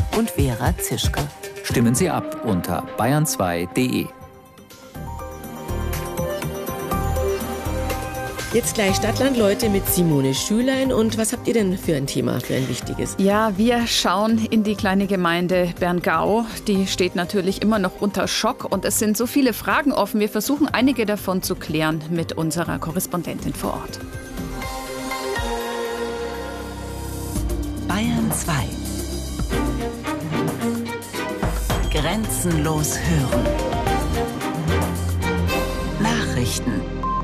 und Vera Zischke. Stimmen Sie ab unter bayern2.de. Jetzt gleich Stadtland, Leute, mit Simone Schülein. Und was habt ihr denn für ein Thema, für ein wichtiges? Ja, wir schauen in die kleine Gemeinde Berngau. Die steht natürlich immer noch unter Schock und es sind so viele Fragen offen. Wir versuchen einige davon zu klären mit unserer Korrespondentin vor Ort. Bayern 2. Grenzenlos hören. Nachrichten.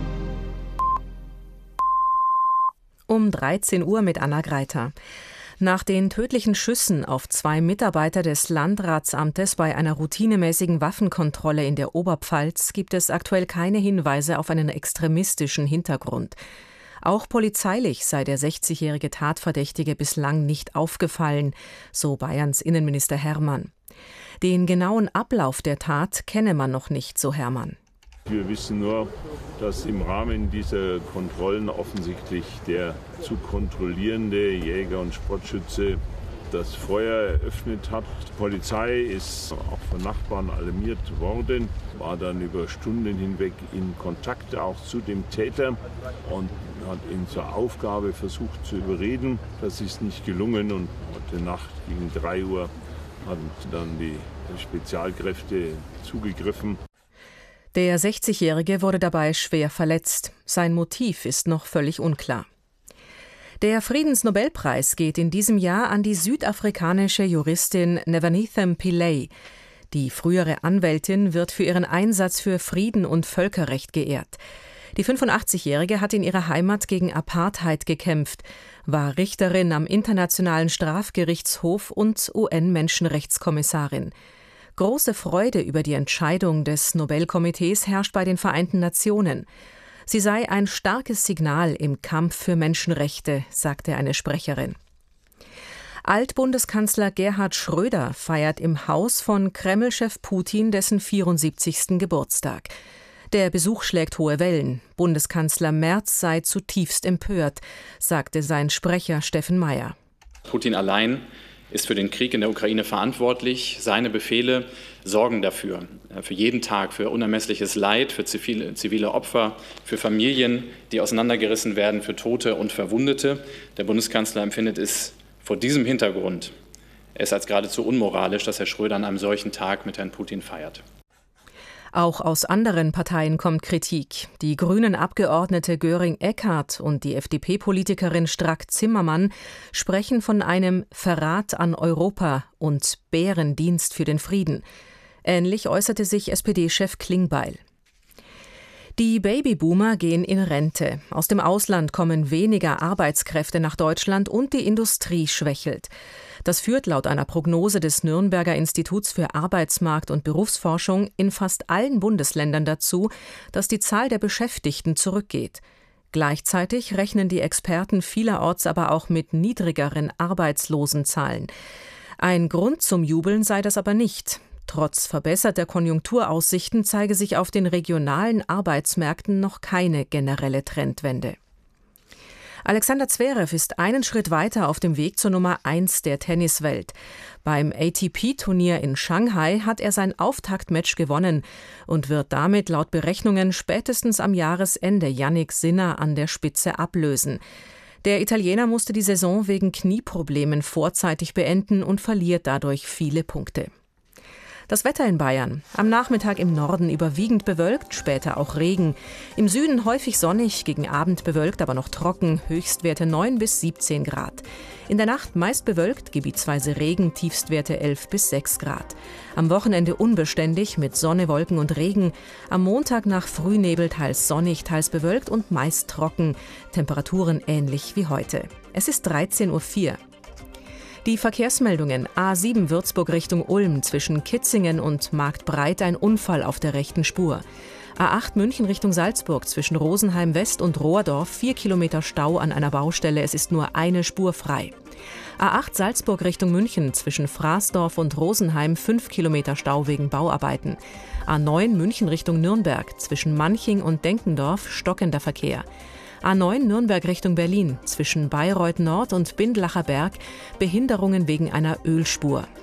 Um 13 Uhr mit Anna Greiter. Nach den tödlichen Schüssen auf 2 Mitarbeiter des Landratsamtes bei einer routinemäßigen Waffenkontrolle in der Oberpfalz gibt es aktuell keine Hinweise auf einen extremistischen Hintergrund. Auch polizeilich sei der 60-jährige Tatverdächtige bislang nicht aufgefallen, so Bayerns Innenminister Hermann. Den genauen Ablauf der Tat kenne man noch nicht, so Hermann. Wir wissen nur, dass im Rahmen dieser Kontrollen offensichtlich der zu kontrollierende Jäger und Sportschütze das Feuer eröffnet hat. Die Polizei ist auch von Nachbarn alarmiert worden, war dann über Stunden hinweg in Kontakt auch zu dem Täter und hat ihn zur Aufgabe versucht zu überreden. Das ist nicht gelungen und heute Nacht gegen 3 Uhr haben dann die Spezialkräfte zugegriffen. Der 60-Jährige wurde dabei schwer verletzt. Sein Motiv ist noch völlig unklar. Der Friedensnobelpreis geht in diesem Jahr an die südafrikanische Juristin Nevanithem Pillay. Die frühere Anwältin wird für ihren Einsatz für Frieden und Völkerrecht geehrt. Die 85-Jährige hat in ihrer Heimat gegen Apartheid gekämpft, war Richterin am Internationalen Strafgerichtshof und UN-Menschenrechtskommissarin. Große Freude über die Entscheidung des Nobelkomitees herrscht bei den Vereinten Nationen. Sie sei ein starkes Signal im Kampf für Menschenrechte, sagte eine Sprecherin. Altbundeskanzler Gerhard Schröder feiert im Haus von Kreml-Chef Putin dessen 74. Geburtstag. Der Besuch schlägt hohe Wellen. Bundeskanzler Merz sei zutiefst empört, sagte sein Sprecher Steffen Meyer. Putin allein ist für den Krieg in der Ukraine verantwortlich. Seine Befehle sorgen dafür, für jeden Tag, für unermessliches Leid, für zivile Opfer, für Familien, die auseinandergerissen werden, für Tote und Verwundete. Der Bundeskanzler empfindet es vor diesem Hintergrund als geradezu unmoralisch, dass Herr Schröder an einem solchen Tag mit Herrn Putin feiert. Auch aus anderen Parteien kommt Kritik. Die Grünen-Abgeordnete Göring-Eckardt und die FDP-Politikerin Strack-Zimmermann sprechen von einem Verrat an Europa und Bärendienst für den Frieden. Ähnlich äußerte sich SPD-Chef Klingbeil. Die Babyboomer gehen in Rente. Aus dem Ausland kommen weniger Arbeitskräfte nach Deutschland und die Industrie schwächelt. Das führt laut einer Prognose des Nürnberger Instituts für Arbeitsmarkt- und Berufsforschung in fast allen Bundesländern dazu, dass die Zahl der Beschäftigten zurückgeht. Gleichzeitig rechnen die Experten vielerorts aber auch mit niedrigeren Arbeitslosenzahlen. Ein Grund zum Jubeln sei das aber nicht. Trotz verbesserter Konjunkturaussichten zeige sich auf den regionalen Arbeitsmärkten noch keine generelle Trendwende. Alexander Zverev ist einen Schritt weiter auf dem Weg zur Nummer 1 der Tenniswelt. Beim ATP-Turnier in Shanghai hat er sein Auftaktmatch gewonnen und wird damit laut Berechnungen spätestens am Jahresende Jannik Sinner an der Spitze ablösen. Der Italiener musste die Saison wegen Knieproblemen vorzeitig beenden und verliert dadurch viele Punkte. Das Wetter in Bayern. Am Nachmittag im Norden überwiegend bewölkt, später auch Regen. Im Süden häufig sonnig, gegen Abend bewölkt, aber noch trocken, Höchstwerte 9 bis 17 Grad. In der Nacht meist bewölkt, gebietsweise Regen, Tiefstwerte 11 bis 6 Grad. Am Wochenende unbeständig mit Sonne, Wolken und Regen. Am Montag nach Frühnebel teils sonnig, teils bewölkt und meist trocken. Temperaturen ähnlich wie heute. Es ist 13:04 Uhr. Die Verkehrsmeldungen: A7 Würzburg Richtung Ulm, zwischen Kitzingen und Marktbreit ein Unfall auf der rechten Spur. A8 München Richtung Salzburg, zwischen Rosenheim West und Rohrdorf 4 Kilometer Stau an einer Baustelle, es ist nur eine Spur frei. A8 Salzburg Richtung München, zwischen Fraßdorf und Rosenheim 5 Kilometer Stau wegen Bauarbeiten. A9 München Richtung Nürnberg, zwischen Manching und Denkendorf stockender Verkehr. A9 Nürnberg Richtung Berlin, zwischen Bayreuth Nord und Bindlacher Berg Behinderungen wegen einer Ölspur.